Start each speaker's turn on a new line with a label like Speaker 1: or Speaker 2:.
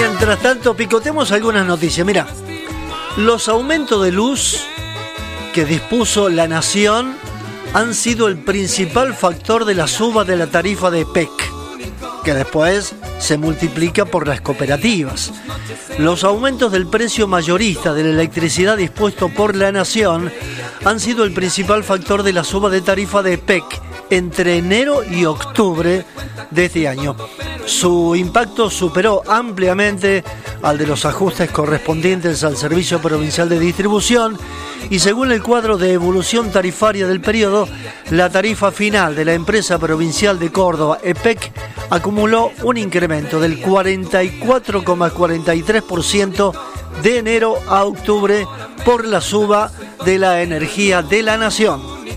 Speaker 1: Mientras tanto, picotemos algunas noticias. Mira, los aumentos de luz que dispuso la Nación han sido el principal factor de la suba de la tarifa de EPEC, que después se multiplica por las cooperativas. Los aumentos del precio mayorista de la electricidad dispuesto por la Nación han sido el principal factor de la suba de tarifa de EPEC entre enero y octubre de este año. Su impacto superó ampliamente al de los ajustes correspondientes al Servicio Provincial de Distribución y, según el cuadro de evolución tarifaria del periodo, la tarifa final de la Empresa Provincial de Córdoba, EPEC, acumuló un incremento del 44,43% de enero a octubre por la suba de la energía de la Nación.